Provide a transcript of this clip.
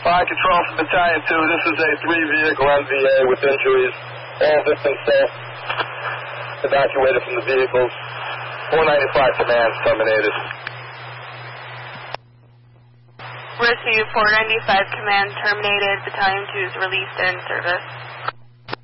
Fire Control from Battalion 2. This is a 3-vehicle MVA with injuries. All victims evacuated from the vehicles. 495 commands terminated. Received 495 command terminated. Battalion 2 is released and in service.